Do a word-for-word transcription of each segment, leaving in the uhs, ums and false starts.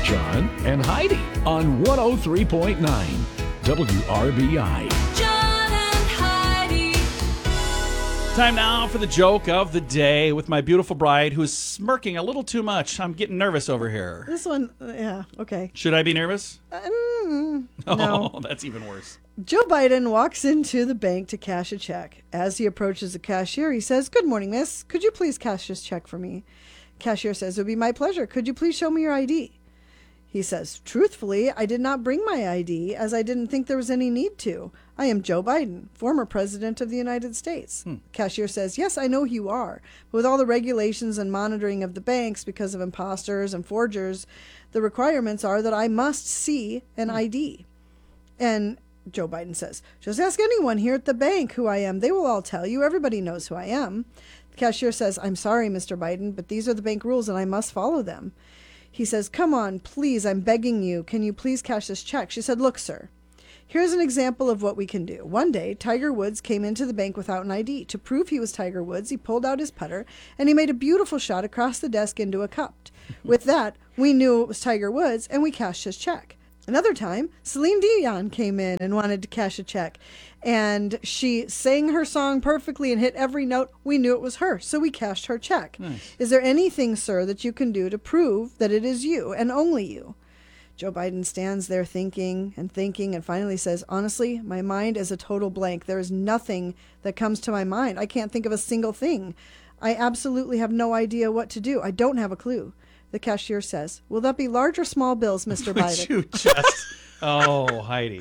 John and Heidi on one oh three point nine W R B I. John and Heidi. Time now for the joke of the day with my beautiful bride who's smirking a little too much. I'm getting nervous over here. This one, uh, yeah, okay. Should I be nervous? Uh, mm, Oh, no. that's even worse. Joe Biden walks into the bank to cash a check. As he approaches the cashier, he says, "Good morning, miss. Could you please cash this check for me?" Cashier says, "It would be my pleasure. Could you please show me your I D?" He says, "Truthfully, I did not bring my I D as I didn't think there was any need to. I am Joe Biden, former president of the United States." Hmm. Cashier says, "Yes, I know who you are. But with all the regulations and monitoring of the banks because of imposters and forgers, the requirements are that I must see an hmm. I D." And Joe Biden says, "Just ask anyone here at the bank who I am. They will all tell you. Everybody knows who I am." The cashier says, "I'm sorry, Mister Biden, but these are the bank rules and I must follow them." He says, "Come on, please, I'm begging you. Can you please cash this check?" She said, "Look, sir, here's an example of what we can do. One day, Tiger Woods came into the bank without an I D. To prove he was Tiger Woods, he pulled out his putter and he made a beautiful shot across the desk into a cup. With that, we knew it was Tiger Woods and we cashed his check. Another time, Celine Dion came in and wanted to cash a check, and she sang her song perfectly and hit every note. We knew it was her, so we cashed her check. Nice. Is there anything, sir, that you can do to prove that it is you and only you?" Joe Biden stands there thinking and thinking and finally says, "Honestly, my mind is a total blank. There is nothing that comes to my mind. I can't think of a single thing. I absolutely have no idea what to do. I don't have a clue." The cashier says, "Will that be large or small bills, Mister Biden?" You just... Oh, Heidi.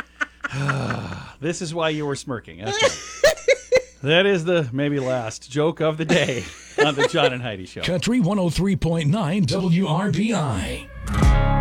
This is why you were smirking. That's right. That is the maybe last joke of the day on the John and Heidi Show. Country one oh three point nine W R B I.